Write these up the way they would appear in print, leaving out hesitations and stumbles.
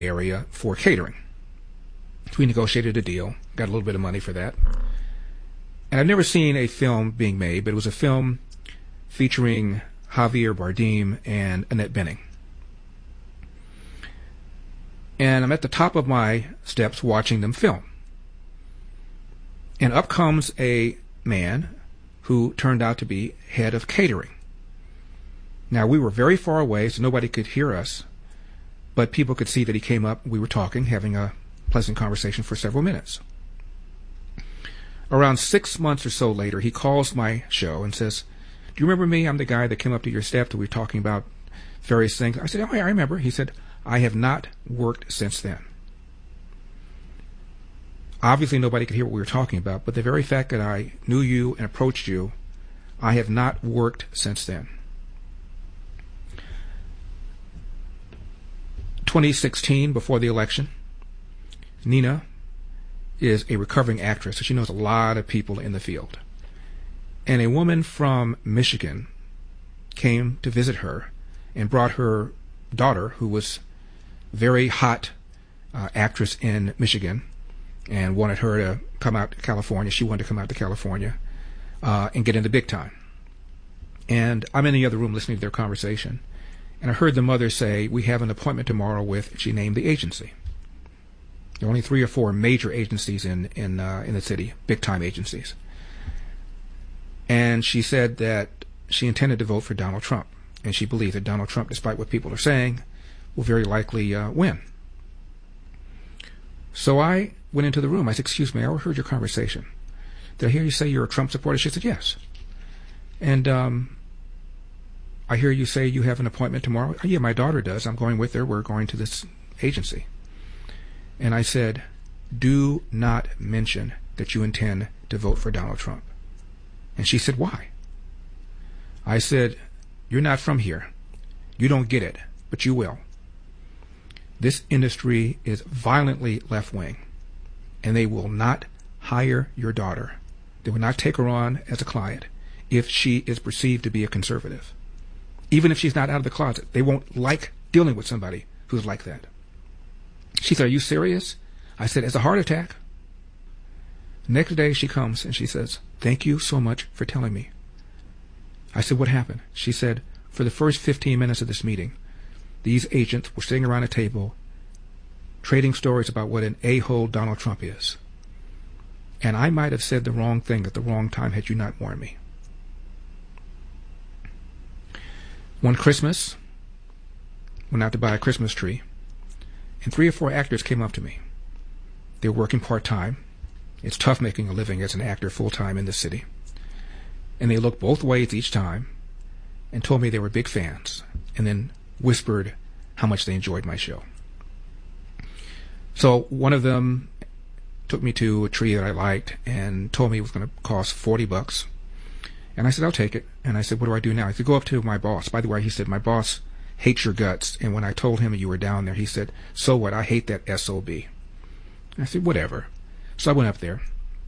area for catering. So we negotiated a deal, got a little bit of money for that. And I've never seen a film being made, but it was a film featuring Javier Bardem and Annette Bening. And I'm at the top of my steps watching them film. And up comes a man who turned out to be head of catering. Now, we were very far away, so nobody could hear us, but people could see that he came up. We were talking, having a pleasant conversation for several minutes. Around 6 months or so later, he calls my show and says, "Do you remember me? I'm the guy that came up to your staff that we were talking about various things." I said, "Oh, yeah, I remember." He said, "I have not worked since then." Obviously, nobody could hear what we were talking about, but the very fact that I knew you and approached you, I have not worked since then. 2016, before the election, Nina is a recovering actress, so she knows a lot of people in the field. And a woman from Michigan came to visit her and brought her daughter, who was a very hot actress in Michigan, and wanted her to come out to California. She wanted to come out to California and get into big time. And I'm in the other room listening to their conversation, and I heard the mother say, "We have an appointment tomorrow with," she named the agency. There are only 3 or 4 major agencies in the city, big time agencies. And she said that she intended to vote for Donald Trump, and she believed that Donald Trump, despite what people are saying, will very likely win. So I went into the room. I said, "Excuse me, I overheard your conversation. Did I hear you say you're a Trump supporter?" She said, "Yes." "And I hear you say you have an appointment tomorrow." "Oh, yeah, my daughter does. I'm going with her. We're going to this agency." And I said, "Do not mention that you intend to vote for Donald Trump." And she said, "Why?" I said, "You're not from here. You don't get it, but you will. This industry is violently left-wing, and they will not hire your daughter. They will not take her on as a client if she is perceived to be a conservative. Even if she's not out of the closet, they won't like dealing with somebody who's like that." She said, "Are you serious?" I said, "It's a heart attack." Next day she comes and she says, "Thank you so much for telling me." I said, "What happened?" She said, "For the first 15 minutes of this meeting, these agents were sitting around a table trading stories about what an a-hole Donald Trump is. And I might have said the wrong thing at the wrong time had you not warned me." One Christmas, went out to buy a Christmas tree, and 3 or 4 actors came up to me. They were working part-time. It's tough making a living as an actor full-time in this city. And they looked both ways each time and told me they were big fans, and then whispered how much they enjoyed my show. So one of them took me to a tree that I liked and told me it was going to cost $40. And I said, "I'll take it." And I said, "What do I do now?" He said, "Go up to my boss." By the way, he said, "My boss hates your guts." And when I told him you were down there, he said, "So what? I hate that SOB." I said, "Whatever." So I went up there,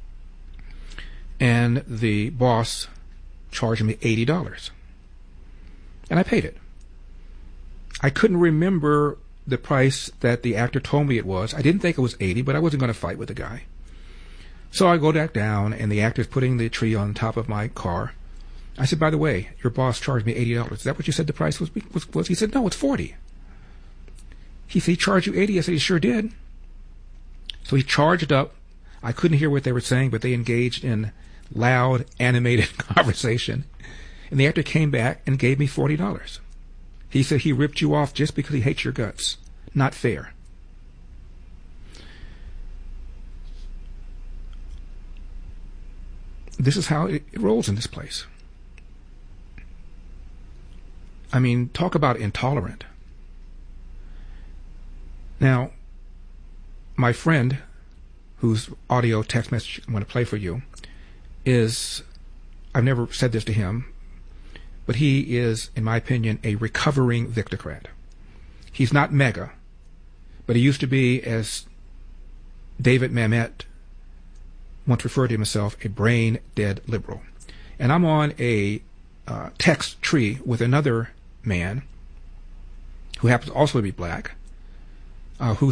and the boss charged me $80. And I paid it. I couldn't remember the price that the actor told me it was. I didn't think it was $80, but I wasn't going to fight with the guy. So I go back down, and the actor's putting the tree on top of my car. I said, "By the way, your boss charged me $80. Is that what you said the price was?" He said, "No, it's $40. He said, "He charged you $80. I said, "He sure did." So he charged up. I couldn't hear what they were saying, but they engaged in loud, animated conversation. And the actor came back and gave me $40. He said he ripped you off just because he hates your guts. Not fair. This is how it rolls in this place. I mean, talk about intolerant. Now, my friend, whose audio text message I'm going to play for you, is, I've never said this to him, but he is, in my opinion, a recovering Victocrat. He's not mega, but he used to be, as David Mamet once referred to himself, a brain-dead liberal. And I'm on a text tree with another man who happens also to be black, who's